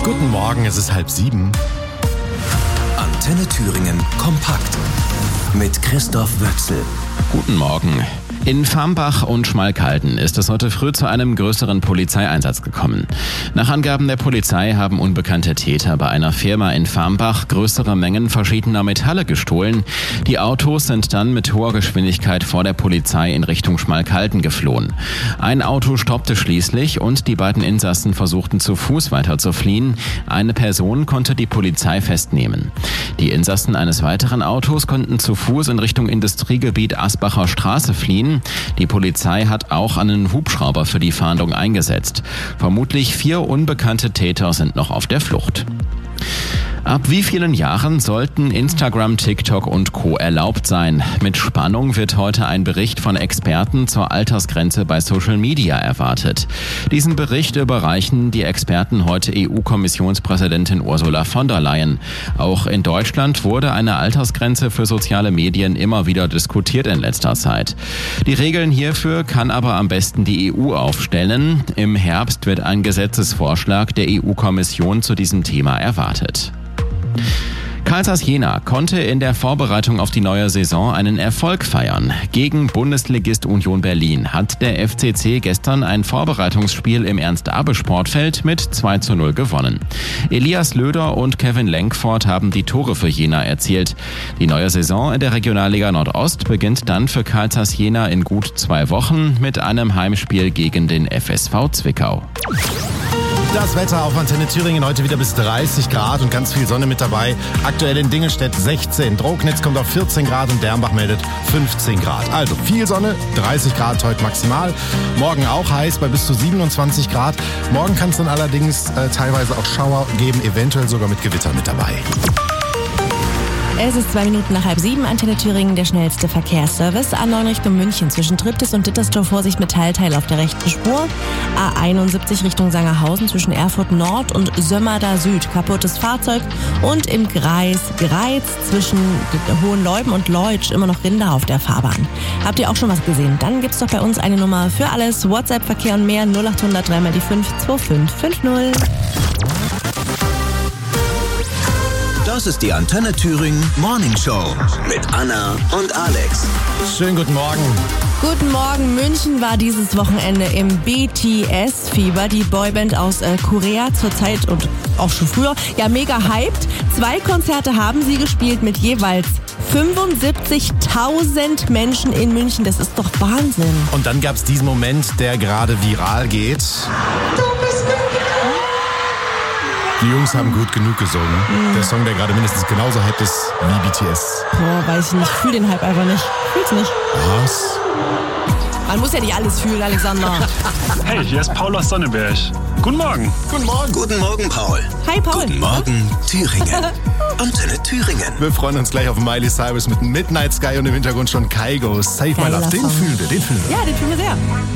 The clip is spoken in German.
Guten Morgen, es ist 6:30. Antenne Thüringen kompakt mit Christoph Wöchsel. Guten Morgen. In Farmbach und Schmalkalden ist es heute früh zu einem größeren Polizeieinsatz gekommen. Nach Angaben der Polizei haben unbekannte Täter bei einer Firma in Farmbach größere Mengen verschiedener Metalle gestohlen. Die Autos sind dann mit hoher Geschwindigkeit vor der Polizei in Richtung Schmalkalden geflohen. Ein Auto stoppte schließlich und die beiden Insassen versuchten zu Fuß weiter zu fliehen. Eine Person konnte die Polizei festnehmen. Die Insassen eines weiteren Autos konnten zu Fuß in Richtung Industriegebiet Asbacher Straße fliehen. Die Polizei hat auch einen Hubschrauber für die Fahndung eingesetzt. Vermutlich 4 unbekannte Täter sind noch auf der Flucht. Ab wie vielen Jahren sollten Instagram, TikTok und Co. erlaubt sein? Mit Spannung wird heute ein Bericht von Experten zur Altersgrenze bei Social Media erwartet. Diesen Bericht überreichen die Experten heute EU-Kommissionspräsidentin Ursula von der Leyen. Auch in Deutschland wurde eine Altersgrenze für soziale Medien immer wieder diskutiert in letzter Zeit. Die Regeln hierfür kann aber am besten die EU aufstellen. Im Herbst wird ein Gesetzesvorschlag der EU-Kommission zu diesem Thema erwartet. Carl Zeiss Jena konnte in der Vorbereitung auf die neue Saison einen Erfolg feiern. Gegen Bundesligist Union Berlin hat der FCC gestern ein Vorbereitungsspiel im Ernst-Abbe-Sportfeld mit 2:0 gewonnen. Elias Löder und Kevin Lenkford haben die Tore für Jena erzielt. Die neue Saison in der Regionalliga Nordost beginnt dann für Carl Zeiss Jena in gut 2 Wochen mit einem Heimspiel gegen den FSV Zwickau. Das Wetter auf Antenne Thüringen heute wieder bis 30 Grad und ganz viel Sonne mit dabei. Aktuell in Dingelstedt 16, Drognitz kommt auf 14 Grad und Dernbach meldet 15 Grad. Also viel Sonne, 30 Grad heute maximal. Morgen auch heiß bei bis zu 27 Grad. Morgen kann es dann allerdings teilweise auch Schauer geben, eventuell sogar mit Gewitter mit dabei. Es ist 2 Minuten nach 6:30, Antenne Thüringen, der schnellste Verkehrsservice. A9 Richtung München zwischen Triptis und Dittersdorf, Vorsicht mit Teilteil auf der rechten Spur. A71 Richtung Sangerhausen zwischen Erfurt Nord und Sömmerda Süd, kaputtes Fahrzeug. Und im Kreis Greiz zwischen Hohenleuben und Leutsch immer noch Rinder auf der Fahrbahn. Habt ihr auch schon was gesehen? Dann gibt's doch bei uns eine Nummer für alles. WhatsApp, Verkehr und mehr 0800 3 mal die 5 2550. Das ist die Antenne Thüringen Morning Show mit Anna und Alex. Schönen guten Morgen. Guten Morgen. München war dieses Wochenende im BTS-Fieber. Die Boyband aus Korea zurzeit und auch schon früher ja mega hyped. 2 Konzerte haben sie gespielt mit jeweils 75.000 Menschen in München. Das ist doch Wahnsinn. Und dann gab es diesen Moment, der gerade viral geht. Die Jungs haben gut genug gesungen. Der Song, der gerade mindestens genauso hyped ist wie BTS. Boah, weiß ich nicht. Ich fühl den Hype einfach nicht. Fühl's nicht. Was? Man muss ja nicht alles fühlen, Alexander. Hey, hier ist Paul aus Sonneberg. Guten Morgen. Guten Morgen. Guten Morgen, Paul. Hi, Paul. Guten Morgen, Thüringen. Antenne Thüringen. Wir freuen uns gleich auf Miley Cyrus mit Midnight Sky und im Hintergrund schon Kygo. Save My Geiler Love. Den Song. fühlen wir. Ja, den fühlen wir sehr.